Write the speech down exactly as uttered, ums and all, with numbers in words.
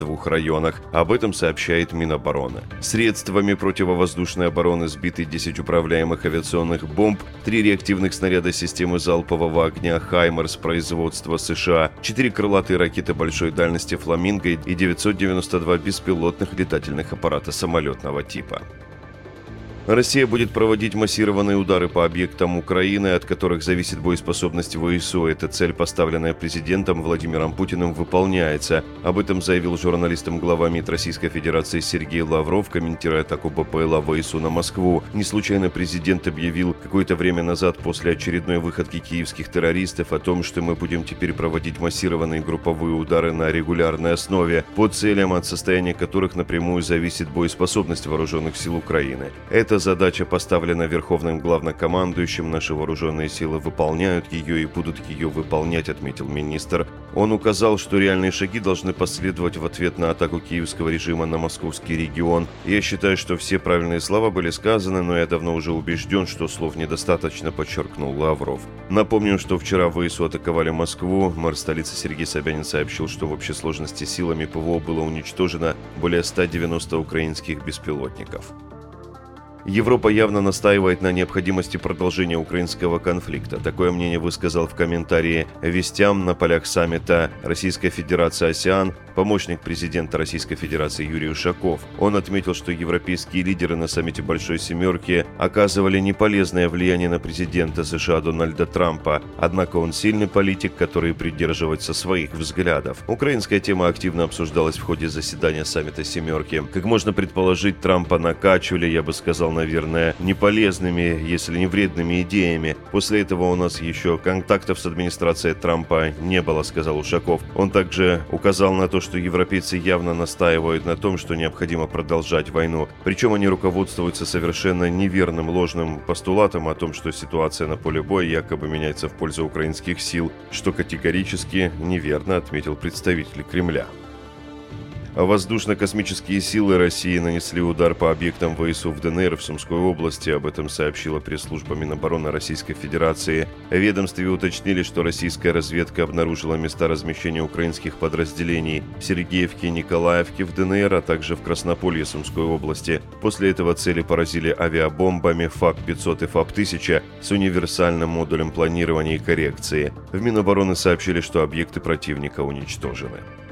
двух районах. Об этом сообщает Минобороны. Средствами противовоздушной обороны сбиты десять управляемых авиационных бомб, три реактивных снаряда системы залпового огня «Хаймерс» производства США, четыре крылатые ракеты большой дальности «Фламинго» и девятьсот девяносто два беспилотных летательных аппарата самолетного типа. Россия будет проводить массированные удары по объектам Украины, от которых зависит боеспособность ВСУ. Эта цель, поставленная президентом Владимиром Путиным, выполняется. Об этом заявил журналистам глава МИД Российской Федерации Сергей Лавров, комментируя атаку БПЛА ВСУ на Москву. Не случайно президент объявил какое-то время назад после очередной выходки киевских террористов о том, что мы будем теперь проводить массированные групповые удары на регулярной основе, по целям, от состояния которых напрямую зависит боеспособность вооруженных сил Украины. Эта задача поставлена верховным главнокомандующим, наши вооруженные силы выполняют ее и будут ее выполнять, отметил министр. Он указал, что реальные шаги должны последовать в ответ на атаку киевского режима на московский регион. Я считаю, что все правильные слова были сказаны, но я давно уже убежден, что слов недостаточно, подчеркнул Лавров. Напомним, что вчера ВСУ атаковали Москву. Мэр столицы Сергей Собянин сообщил, что в общей сложности силами ПВО было уничтожено более ста девяноста украинских беспилотников. Европа явно настаивает на необходимости продолжения украинского конфликта. Такое мнение высказал в комментарии «Вестям» на полях саммита Российская Федерация АСЕАН помощник президента Российской Федерации Юрий Ушаков. Он отметил, что европейские лидеры на саммите Большой Семерки оказывали неполезное влияние на президента США Дональда Трампа, однако он сильный политик, который придерживается своих взглядов. Украинская тема активно обсуждалась в ходе заседания саммита Семерки. Как можно предположить, Трампа накачивали, я бы сказал, наверное, неполезными, если не вредными идеями. После этого у нас еще контактов с администрацией Трампа не было, сказал Ушаков. Он также указал на то, что европейцы явно настаивают на том, что необходимо продолжать войну. Причем они руководствуются совершенно неверным ложным постулатом о том, что ситуация на поле боя якобы меняется в пользу украинских сил, что категорически неверно, отметил представитель Кремля. Воздушно-космические силы России нанесли удар по объектам ВСУ в ДНР в Сумской области. Об этом сообщила пресс-служба Минобороны Российской Федерации. В ведомстве уточнили, что российская разведка обнаружила места размещения украинских подразделений в Сергеевке и Николаевке в ДНР, а также в Краснополье Сумской области. После этого цели поразили авиабомбами ФАК пятьсот и ФАП тысяча с универсальным модулем планирования и коррекции. В Минобороны сообщили, что объекты противника уничтожены.